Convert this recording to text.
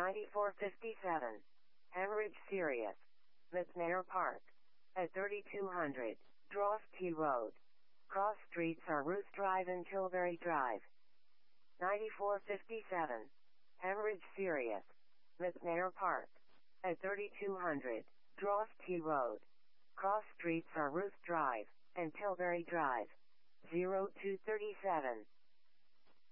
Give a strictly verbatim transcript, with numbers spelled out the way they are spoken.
ninety-four fifty-seven. Hemorrhage serious. McNair Park. At thirty-two hundred. Drofty Road. Cross streets are Ruth Drive and Tilbury Drive. ninety-four fifty-seven. Hemorrhage serious. McNair Park. At thirty-two hundred. Drofty Road. Cross streets are Ruth Drive and Tilbury Drive. zero two thirty-seven.